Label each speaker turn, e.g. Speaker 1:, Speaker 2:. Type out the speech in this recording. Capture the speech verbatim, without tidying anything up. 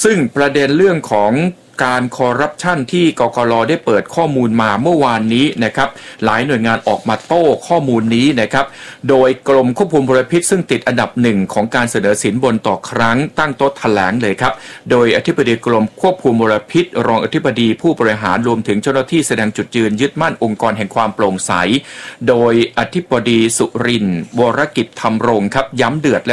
Speaker 1: ซึ่งประเด็นเรื่องของการคอร์รัปชันที่กกร.ได้เปิดข้อมูลมาเมื่อวานนี้นะครับหลายหน่วยงานออกมาโต้ข้อมูลนี้นะครับโดยกรมควบคุมมลพิษซึ่งติดอันดับหนึ่งของการเสนอสินบนต่อครั้งตั้งโต๊ะแถลงเลยครับโดยอธิบดีกรมควบคุมมลพิษรองอธิบดีผู้บริหารรวมถึงเจ้าหน้าที่แสดงจุดยืนยึดมั่นองค์กรแห่งความโปร่งใสโดยอธิบดีสุรินทร์วรกิจธรรมรงค์ครับย้ำเดือด